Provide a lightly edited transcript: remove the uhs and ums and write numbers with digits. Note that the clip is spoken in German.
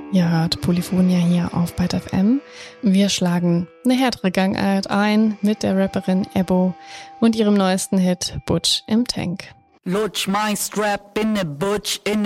Ihr hört Polyphonia hier auf Byte FM. Wir schlagen eine härtere Gangart ein mit der Rapperin Ebbo und ihrem neuesten Hit Butch im Tank. Lutsch my strap in a butch in